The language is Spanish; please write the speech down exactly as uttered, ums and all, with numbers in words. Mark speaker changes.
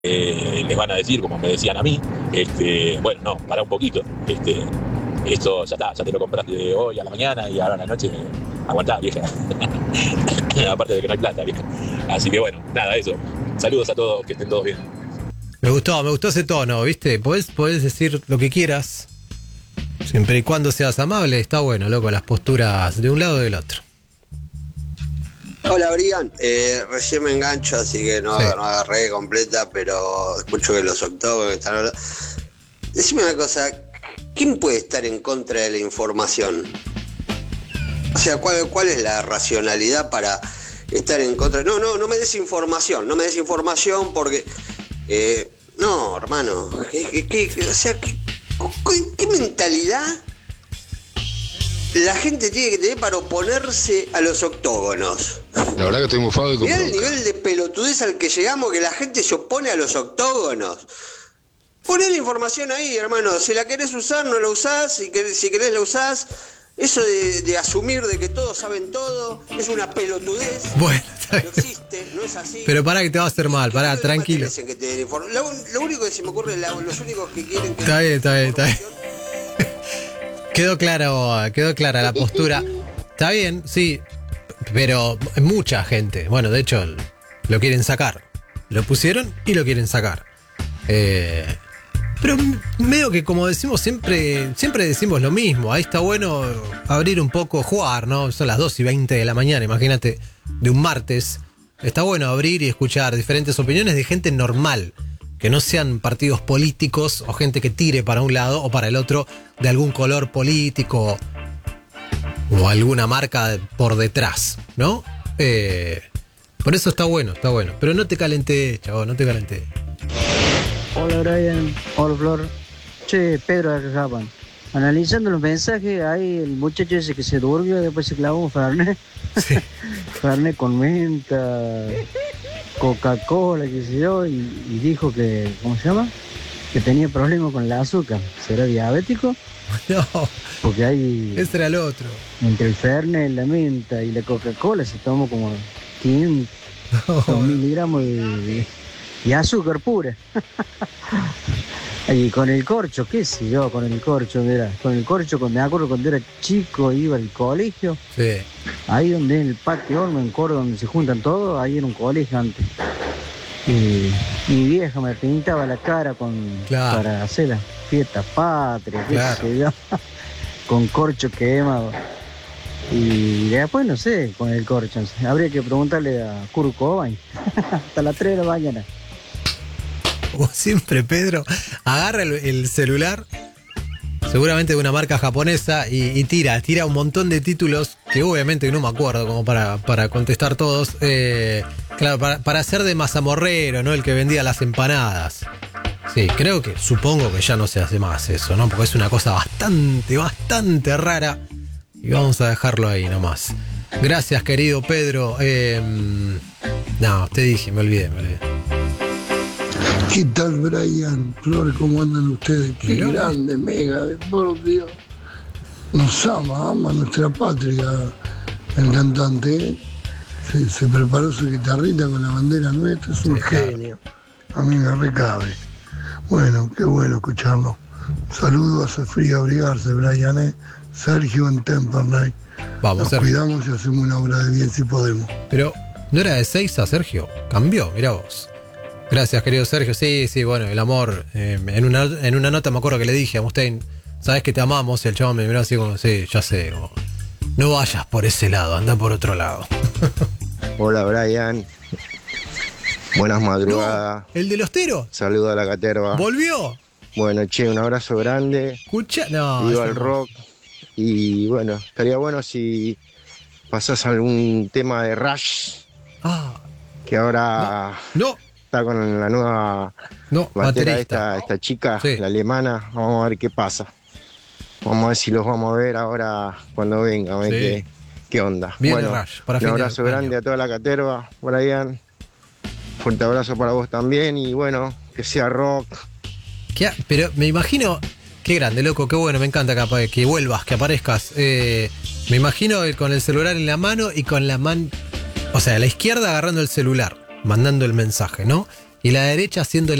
Speaker 1: eh, les van a decir, como me decían a mí, este, bueno, no, para un poquito, este, esto ya está, ya te lo compraste hoy a la mañana y ahora a la noche, aguantá, vieja. Aparte de que no hay plata, vieja. Así que bueno, nada, eso. Saludos a todos, que estén todos bien.
Speaker 2: Me gustó, me gustó ese tono, ¿viste? Podés, podés decir lo que quieras, siempre y cuando seas amable. Está bueno, loco, las posturas de un lado y del otro.
Speaker 3: Hola, Brian. Eh, recién me engancho, así que no,
Speaker 2: Sí.
Speaker 3: no agarré completa, pero escucho que los octavos están hablando. Decime una cosa, ¿quién puede estar en contra de la información? O sea, ¿cuál, cuál es la racionalidad para estar en contra? No, no, no me des información, no me des información porque... Eh, no, hermano, ¿qué, qué, qué, o sea, ¿qué, qué, qué mentalidad la gente tiene que tener para oponerse a los octógonos?
Speaker 4: La verdad que estoy mufado y con
Speaker 3: Mirá el
Speaker 4: bronca.
Speaker 3: nivel de pelotudez al que llegamos, que la gente se opone a los octógonos. Poné la información ahí, hermano. Si la querés usar, no la usás. Si querés, si querés la usás. Eso de, de asumir de que todos saben todo es una pelotudez.
Speaker 2: Bueno,
Speaker 3: No existe, no es así.
Speaker 2: pero pará que te va a hacer mal, pará,
Speaker 3: ¿Qué más
Speaker 2: tranquilo.
Speaker 3: te que te den inform- lo, lo único que se me ocurre, la- los únicos que quieren que...
Speaker 2: Está bien, está bien, está bien. Quedó claro, quedó clara la postura. Está bien, sí, pero mucha gente, bueno, de hecho, lo quieren sacar. Lo pusieron y lo quieren sacar. Eh, pero medio que como decimos siempre, siempre decimos lo mismo. Ahí está bueno abrir un poco, jugar, ¿no? Son las dos y veinte de la mañana, imagínate, de un martes. Está bueno abrir y escuchar diferentes opiniones de gente normal. Que no sean partidos políticos o gente que tire para un lado o para el otro de algún color político o alguna marca por detrás, ¿no? Eh, por eso está bueno, está bueno. Pero no te calenté, chavo, no te calenté.
Speaker 5: Hola Brian, hola Flor. Che, Pedro de Japan. Analizando los mensajes, hay el muchacho ese que se durmió, después se clavó un Fernet.
Speaker 2: Sí.
Speaker 5: Fernet con menta, Coca-Cola, qué sé yo, y, y dijo que, ¿cómo se llama? Que tenía problemas con el azúcar. ¿Será diabético?
Speaker 2: No,
Speaker 5: Porque hay,
Speaker 2: ese era el otro.
Speaker 5: entre el Fernet, la menta y la Coca-Cola se tomó como quinientos
Speaker 2: No,
Speaker 5: miligramos de, de- de azúcar pura. Y con el corcho, qué sé yo, con el corcho, mira, con el corcho, cuando me acuerdo cuando era chico, iba al colegio,
Speaker 2: sí.
Speaker 5: ahí donde en el patio Olmo, en Córdoba, donde se juntan todos, ahí era un colegio antes. Y mi vieja me pintaba la cara con
Speaker 2: Claro.
Speaker 5: para hacer las fiestas patrias, qué
Speaker 2: Claro.
Speaker 5: sé yo, con corcho quemado. Y después, no sé, con el corcho, no sé, habría que preguntarle a Kurt Cobain, hasta las tres de la mañana.
Speaker 2: Como siempre, Pedro agarra el, el celular, seguramente de una marca japonesa, y, y tira, tira un montón de títulos que obviamente no me acuerdo como para, para contestar todos. Eh, claro, para, para ser de mazamorrero, ¿no? El que vendía las empanadas. Sí, creo que, supongo que ya no se hace más eso, ¿no? Porque es una cosa bastante, bastante rara. Y vamos a dejarlo ahí nomás. Gracias, querido Pedro. Eh, no, te dije, me olvidé, me olvidé.
Speaker 6: ¿Qué tal, Brian? Flor, ¿cómo andan ustedes? Qué
Speaker 2: Mirá.
Speaker 6: grande, mega, por Dios. Nos ama, ama nuestra patria. El cantante, ¿eh? se, se preparó su guitarrita con la bandera nuestra, es un
Speaker 2: Sí, claro.
Speaker 6: genio. A mí me recabe. Bueno, qué bueno escucharlo. Saludos, hace frío abrigarse, Brian, ¿eh? Sergio en Temperley.
Speaker 2: Vamos,
Speaker 6: Nos
Speaker 2: Sergio.
Speaker 6: cuidamos y hacemos una obra de bien si podemos.
Speaker 2: Pero no era de seis a Sergio. Cambió, mirá vos. Gracias, querido Sergio. Sí, sí, bueno, el amor. eh, en, una, en una nota me acuerdo que le dije a Mustaine, sabes que te amamos. Y el chabón me miró así como, sí, ya sé. Como, no vayas por ese lado, anda por otro lado.
Speaker 7: Hola Brian, buenas madrugadas,
Speaker 2: ¿El de los teros?
Speaker 7: saludo a la caterva.
Speaker 2: ¿Volvió?
Speaker 7: Bueno, che, un abrazo grande,
Speaker 2: ¿Escucha? No.
Speaker 7: viva
Speaker 2: eso
Speaker 7: el
Speaker 2: no.
Speaker 7: rock y bueno, estaría bueno si pasás algún tema de Rush,
Speaker 2: Ah,
Speaker 7: que ahora
Speaker 2: no,
Speaker 7: está con la nueva
Speaker 2: no,
Speaker 7: batera
Speaker 2: baterista.
Speaker 7: esta, esta chica,
Speaker 2: Sí.
Speaker 7: la alemana, vamos a ver qué pasa. Vamos a ver si los vamos a ver ahora cuando venga, a ver
Speaker 2: Sí.
Speaker 7: qué, qué onda.
Speaker 2: Viene
Speaker 7: bueno,
Speaker 2: Rush para
Speaker 7: un
Speaker 2: fin de
Speaker 7: abrazo
Speaker 2: año.
Speaker 7: grande a toda la caterva, Brian. Fuerte abrazo para vos también y bueno, que sea rock.
Speaker 2: ¿Qué ha- Pero me imagino, qué grande, loco, qué bueno, me encanta que, apa- que vuelvas, que aparezcas. Eh, me imagino eh, con el celular en la mano y con la mano, o sea, a la izquierda agarrando el celular, mandando el mensaje, ¿no? Y la derecha haciendo